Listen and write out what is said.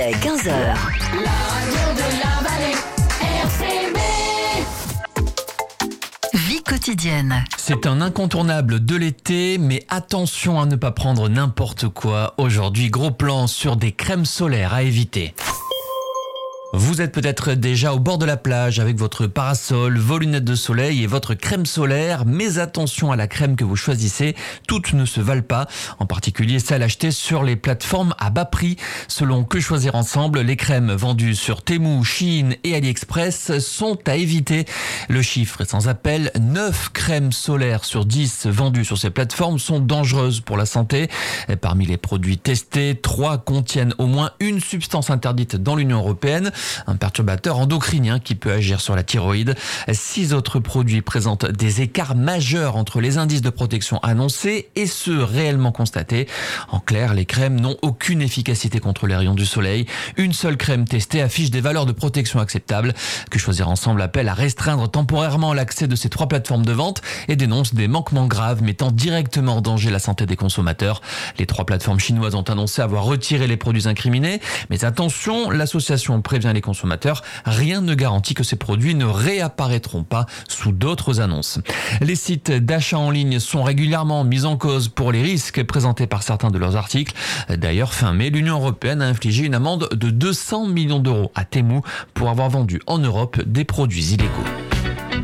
15h. La radio de la vallée, RCB. Vie quotidienne. C'est un incontournable de l'été, mais attention à ne pas prendre n'importe quoi. Aujourd'hui, gros plan sur des crèmes solaires à éviter. Vous êtes peut-être déjà au bord de la plage avec votre parasol, vos lunettes de soleil et votre crème solaire, mais attention à la crème que vous choisissez, toutes ne se valent pas, en particulier celles achetées sur les plateformes à bas prix. Selon Que Choisir Ensemble, les crèmes vendues sur Temu, Shein et AliExpress sont à éviter. Le chiffre est sans appel, 9 crèmes solaires sur 10 vendues sur ces plateformes sont dangereuses pour la santé. Et parmi les produits testés, 3 contiennent au moins une substance interdite dans l'Union européenne, un perturbateur endocrinien qui peut agir sur la thyroïde. 6 autres produits présentent des écarts majeurs entre les indices de protection annoncés et ceux réellement constatés. En clair, les crèmes n'ont aucune efficacité contre les rayons du soleil. Une seule crème testée affiche des valeurs de protection acceptables. Que Choisir Ensemble appelle à restreindre temporairement l'accès de ces 3 plateformes de vente et dénonce des manquements graves mettant directement en danger la santé des consommateurs. Les 3 plateformes chinoises ont annoncé avoir retiré les produits incriminés. Mais attention, l'association prévient les consommateurs, rien ne garantit que ces produits ne réapparaîtront pas sous d'autres annonces. Les sites d'achat en ligne sont régulièrement mis en cause pour les risques présentés par certains de leurs articles. D'ailleurs, fin mai, l'Union européenne a infligé une amende de 200 millions d'euros à Temu pour avoir vendu en Europe des produits illégaux.